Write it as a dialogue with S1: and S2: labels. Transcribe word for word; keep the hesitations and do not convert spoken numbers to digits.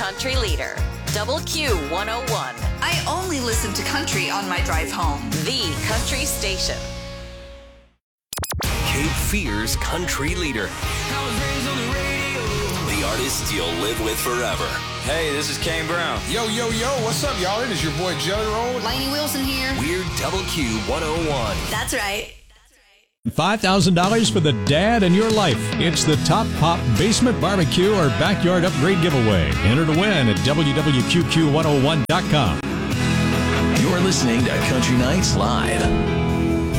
S1: country leader, Double Q one oh one.
S2: I only listen to country on my drive home.
S1: The country station.
S3: Cape Fear's country leader. The artist you'll live with forever.
S4: Hey, this is Kane Brown.
S5: Yo, yo, yo, what's up, y'all? It is your boy, Jelly Roll.
S2: Lainey Wilson here.
S3: We're Double Q one oh one.
S2: That's right.
S6: five thousand dollars for the dad in your life. It's the Top Pop Basement Barbecue or Backyard Upgrade Giveaway. Enter to win at W W Q Q one oh one dot com.
S3: You're listening to Country Nights Live.